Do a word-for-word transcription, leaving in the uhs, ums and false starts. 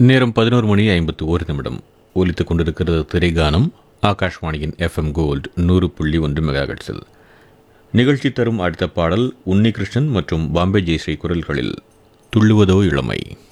நேரம் பதினோரு மணி ஐம்பத்து ஒரு நிமிடம் ஒலித்துக் கொண்டிருக்கிறது திரைகானம். ஆகாஷ்வாணியின் எஃப்எம் கோல்டு நூறு புள்ளி ஒன்று மெகாஹெர்ட்ஸில். நிகழ்ச்சி தரும் அடுத்த பாடல் உன்னிகிருஷ்ணன் மற்றும் பாம்பே ஜெயஸ்ரீ குரல்களில் துள்ளுவதோ இளமை.